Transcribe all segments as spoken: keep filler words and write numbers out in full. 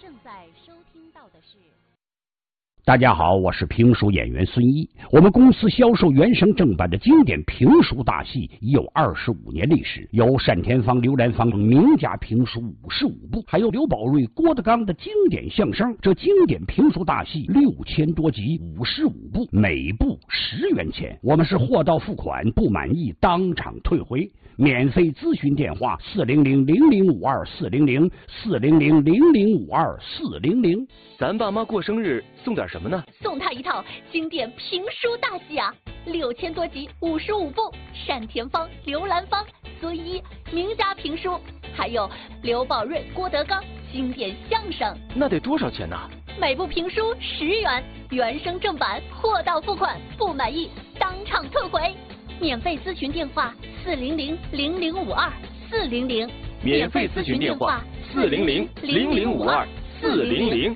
正在收听到的是。 大家好，我是评书演员孙一。我们公司销售原声正版的经典评书大戏已有二十五年历史，有单田芳、刘兰芳名家评书五十五部，还有刘宝瑞、郭德纲的经典相声。这经典评书大戏六千多集，五十五部，每部十元钱。我们是货到付款，不满意当场退回。免费咨询电话：四零零零零五二四零零四零零零零五二四零零。 咱爸妈过生日送点什么呢？ 送他一套经典评书大戏啊，六千多集，五十五部，单田芳、刘兰芳、孙一名家评书，还有刘宝瑞、郭德纲经典相声。 那得多少钱呢？ 每部评书十元，原声正版，货到付款，不满意当场退回。免费咨询电话：四零零零零五二四零零。 免费咨询电话：四零零零零五二四零零。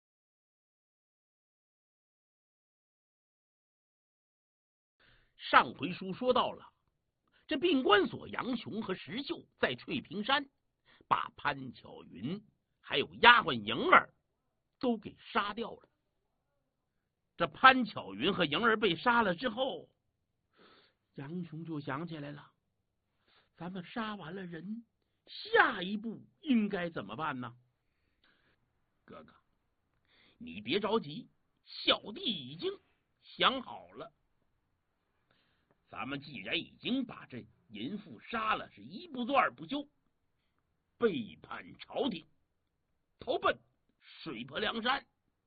上回书说到了，这病关索杨雄和石秀在翠屏山把潘巧云还有丫鬟莹儿都给杀掉了。这潘巧云和莹儿被杀了之后，杨雄就想起来了，咱们杀完了人，下一步应该怎么办呢？哥哥，你别着急，小弟已经想好了。咱们既然已经把这淫妇杀了，是一不做二不休，背叛朝廷，投奔水泊梁山。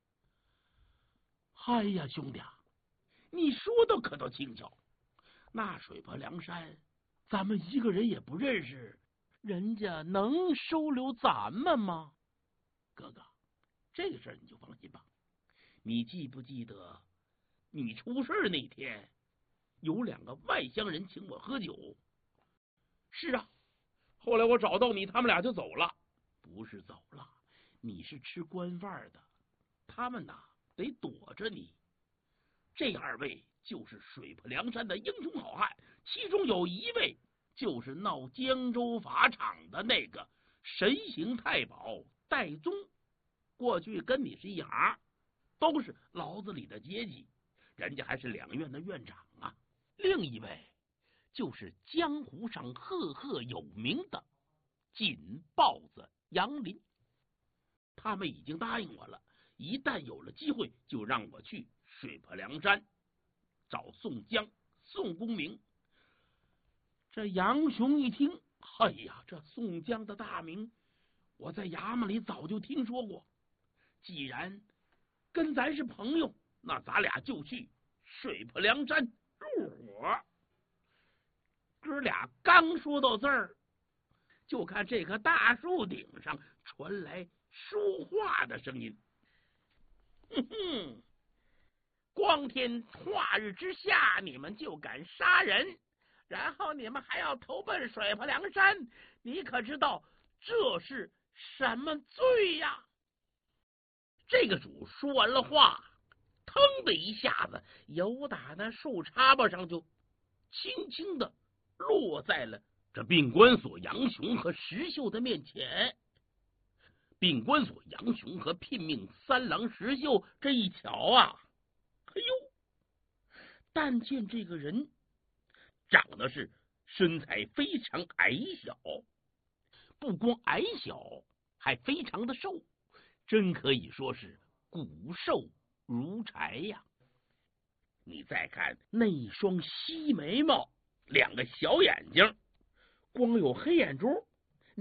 哎呀，兄弟啊，你说的可倒轻巧。那水泊梁山，咱们一个人也不认识，人家能收留咱们吗？哥哥，这个事儿你就放心吧。你记不记得你出事那天？有两个外乡人请我喝酒。是啊，后来我找到你，他们俩就走了。不是走了，你是吃官饭的，他们呐得躲着你。这二位就是水泊梁山的英雄好汉，其中有一位就是闹江州法场的那个神行太保戴宗，过去跟你是一行，都是牢子里的阶级，人家还是两院的院长啊。另一位就是江湖上赫赫有名的锦豹子杨林，他们已经答应我了，一旦有了机会，就让我去水泊梁山找宋江、宋公明。这杨雄一听，哎呀，这宋江的大名，我在衙门里早就听说过。既然跟咱是朋友，那咱俩就去水泊梁山入伙。哥俩刚说到这儿，就看这棵大树顶上传来说话的声音。哼哼，光天化日之下，你们就敢杀人，然后你们还要投奔水泊梁山，你可知道这是什么罪呀？这个主说完了话，腾的一下子由打那树插巴上就轻轻的落在了这病关索杨雄和石秀的面前。病关索杨雄和聘命三郎石秀这一瞧啊，哎呦，但见这个人长得是身材非常矮小，不光矮小，还非常的瘦，真可以说是骨瘦如柴呀。你再看那一双细眉毛，两个小眼睛，光有黑眼珠，